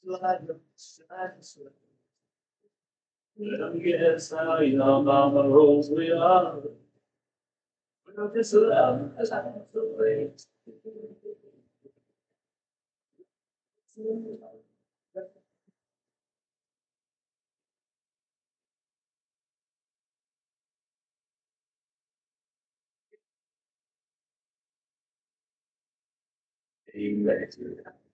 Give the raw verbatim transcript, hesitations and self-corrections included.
Yes, I know mama rules we are. We don't just love as I have to wait. Amen.